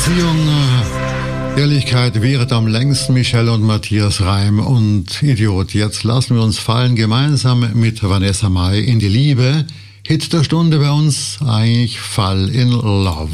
Beziehung. Ehrlichkeit währet am längsten, Michelle und Matthias Reim und Idiot. Jetzt lassen wir uns fallen, gemeinsam mit Vanessa Mai in die Liebe. Hit der Stunde bei uns, eigentlich Fall in Love.